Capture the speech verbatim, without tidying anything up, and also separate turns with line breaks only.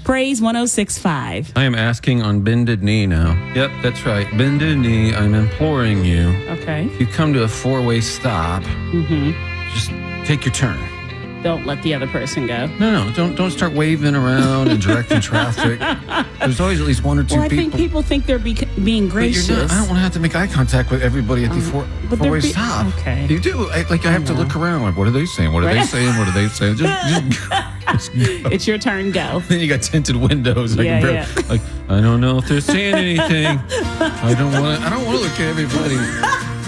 Praise one oh six point five.
I am asking on bended knee now. Yep, that's right. Bended knee, I'm imploring you.
Okay.
If you come to a four-way stop,
Mm-hmm.
just take your turn.
Don't let the other person go.
No, no, don't don't start waving around and directing traffic. There's always at least one or two
Well, I
people.
think people think they're be- being
But
gracious.
you're not, I don't want to have to make eye contact with everybody at the four,
but they're
four-way
be-
stop.
okay.
You do. I, like I have to look around. Like, what are they saying? What are they
Right.
saying? What are they saying? Just, just, just go.
It's your turn, go.
Then you got tinted windows. I
Yeah,
can barely-
yeah.
Like I don't know if they're saying anything. I don't want to. I don't want to look at everybody.